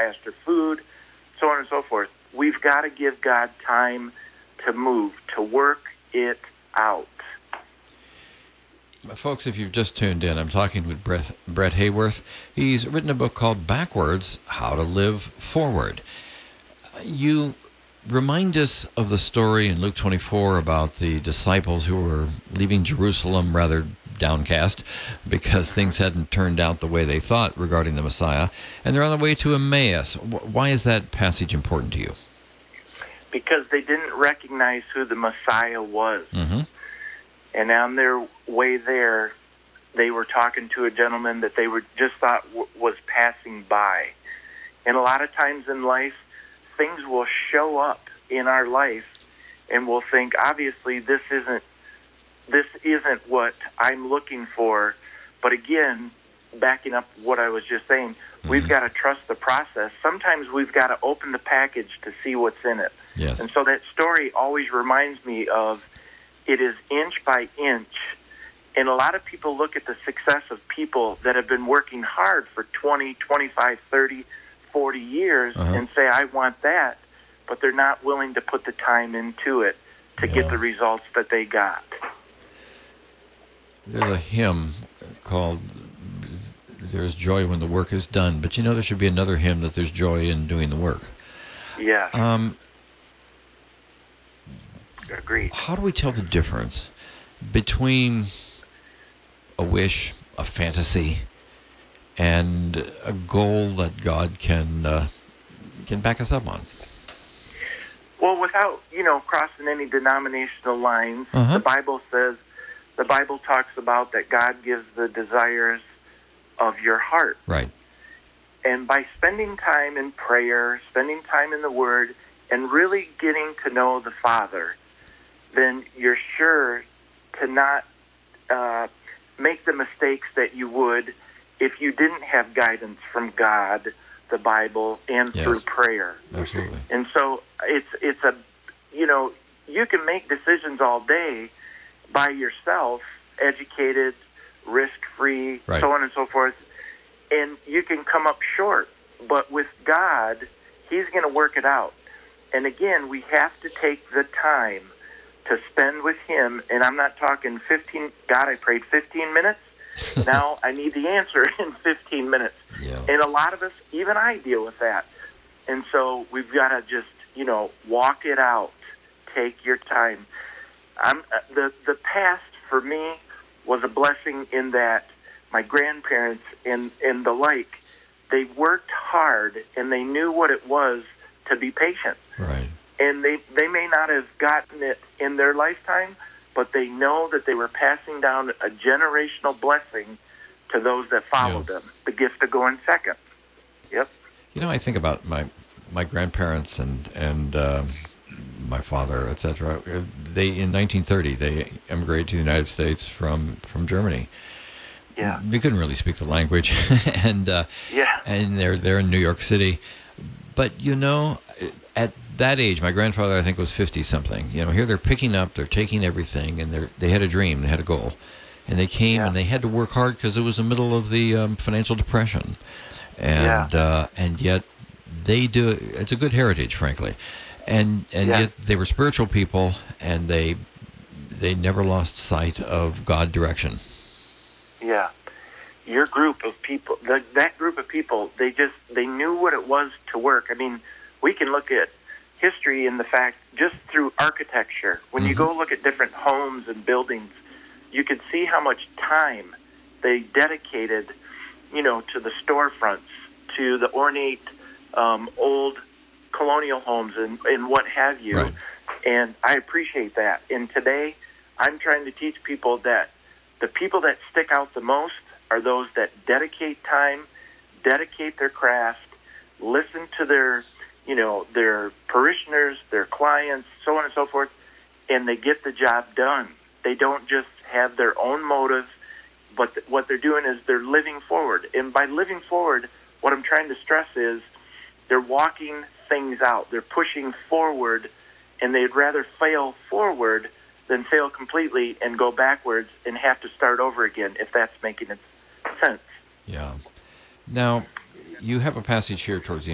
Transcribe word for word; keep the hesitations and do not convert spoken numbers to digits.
faster food, so on and so forth. We've got to give God time to move, to work it out. Folks, if you've just tuned in, I'm talking with Brett, Brett Hayworth. He's written a book called Backwards, How to Live Forward. You remind us of the story in Luke twenty-four about the disciples who were leaving Jerusalem rather downcast because things hadn't turned out the way they thought regarding the Messiah, and they're on the way to Emmaus. Why is that passage important to you? Because they didn't recognize who the Messiah was. Mm-hmm. And on their way there, they were talking to a gentleman that they were just thought w- was passing by. And a lot of times in life, things will show up in our life, and we'll think, obviously, this isn't this isn't what I'm looking for. But again, backing up what I was just saying, mm-hmm. we've got to trust the process. Sometimes we've got to open the package to see what's in it. Yes. And so that story always reminds me of it is inch by inch. And a lot of people look at the success of people that have been working hard for twenty, twenty-five, thirty, forty years uh-huh. and say, I want that, but they're not willing to put the time into it to yeah. get the results that they got. There's a hymn called There's Joy When the Work is Done, but you know there should be another hymn that there's joy in doing the work. Yeah. Um, Agreed. How do we tell the difference between a wish, a fantasy, and a goal that God can uh, can back us up on? Well, without, you know, crossing any denominational lines, uh-huh. the Bible says, the Bible talks about that God gives the desires of your heart. Right. And by spending time in prayer, spending time in the Word, and really getting to know the Father, then you're sure to not uh, make the mistakes that you would if you didn't have guidance from God, the Bible, and yes. through prayer. Absolutely. And so it's it's a, you know, you can make decisions all day by yourself, educated, risk-free, right. so on and so forth, and you can come up short. But with God, He's going to work it out. And again, we have to take the time to spend with Him, and I'm not talking fifteen, God, I prayed fifteen minutes, now I need the answer in fifteen minutes. Yeah. And a lot of us, even I, deal with that. And so we've got to just, you know, walk it out, take your time. I'm, uh, the, the past, for me, was a blessing in that my grandparents and, and the like, they worked hard, and they knew what it was to be patient. Right. And they, they may not have gotten it in their lifetime, but they know that they were passing down a generational blessing to those that followed yeah. them, the gift of going second. Yep. You know, I think about my my grandparents and and uh, my father, et cetera. They in nineteen thirty they emigrated to the United States from, from Germany. Yeah. We couldn't really speak the language, and uh, yeah, and they're they're in New York City. But you know, at that age, my grandfather I think was fifty something. You know, here they're picking up, they're taking everything, and they they had a dream, they had a goal, and they came yeah. and they had to work hard because it was the middle of the um, financial depression, and yeah. uh, and yet they do. It's a good heritage, frankly, and and yeah. yet they were spiritual people, and they they never lost sight of God direction. Yeah. Your group of people, the, that group of people, they just, they knew what it was to work. I mean, we can look at history in the fact, just through architecture. When mm-hmm. you go look at different homes and buildings, you could see how much time they dedicated, you know, to the storefronts, to the ornate um, old colonial homes and, and what have you. Right. And I appreciate that. And today, I'm trying to teach people that the people that stick out the most are those that dedicate time, dedicate their craft, listen to their, you know, their parishioners, their clients, so on and so forth, and they get the job done. They don't just have their own motive, but th- what they're doing is they're living forward. And by living forward, what I'm trying to stress is they're walking things out. They're pushing forward, and they'd rather fail forward than fail completely and go backwards and have to start over again, if that's making sense. Yeah. Now, you have a passage here towards the